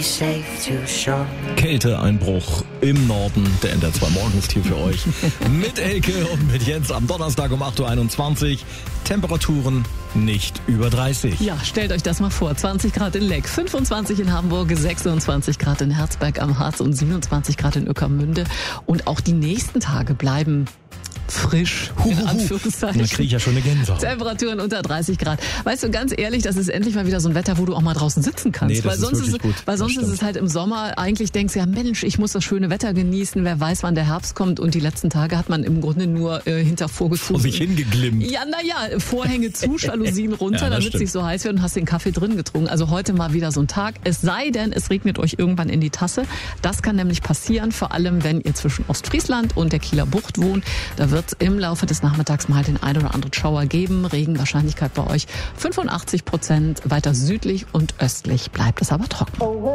Kälteeinbruch im Norden, der NDR 2 Morgens hier für euch. Mit Elke und mit Jens am Donnerstag um 8.21 Uhr. Temperaturen nicht über 30. Ja, stellt euch das mal vor. 20 Grad in Leck, 25 in Hamburg, 26 Grad in Herzberg am Harz und 27 Grad in Ueckermünde. Und auch die nächsten Tage bleiben frisch, in Anführungszeichen. Da kriege ich ja schon eine Gänsehaut. Temperaturen unter 30 Grad. Weißt du, ganz ehrlich, das ist endlich mal wieder so ein Wetter, wo du auch mal draußen sitzen kannst. Nee, das ist wirklich gut. Weil sonst ist es halt im Sommer, eigentlich denkst du ja, Mensch, ich muss das schöne Wetter genießen, wer weiß, wann der Herbst kommt. Und die letzten Tage hat man im Grunde nur hinter vorgezogen. Vor sich hingeglimmt. Ja, Vorhänge zu, Jalousien runter, Ja, damit es nicht so heiß wird und hast den Kaffee drin getrunken. Also heute mal wieder so ein Tag. Es sei denn, es regnet euch irgendwann in die Tasse. Das kann nämlich passieren, vor allem wenn ihr zwischen Ostfriesland und der Kieler Bucht wohnt. Da wird es im Laufe des Nachmittags mal den ein oder anderen Schauer geben. Regenwahrscheinlichkeit bei euch 85%. Weiter südlich und östlich bleibt es aber trocken.